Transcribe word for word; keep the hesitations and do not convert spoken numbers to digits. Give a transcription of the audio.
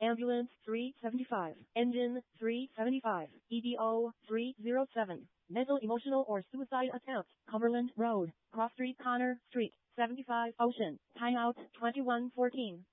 Ambulance three seventy-five. Engine three seventy-five. E D O three oh seven. Mental, emotional, or suicide attempt. Cumberland Road. Cross Street, Connor Street. seventy-five Ocean. Timeout twenty-one fourteen.